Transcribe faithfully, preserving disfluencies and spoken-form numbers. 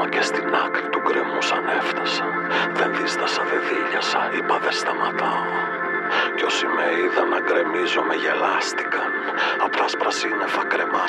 Ακόμα και στην άκρη του γκρεμού σαν έφτασα. Δεν δίστασα, δεν δίλιασα, είπα δεν σταματάω. Κι όσοι με είδαν να γκρεμίζω με γελάστηκαν. Απ' τα σπρασίνεφα κρεμά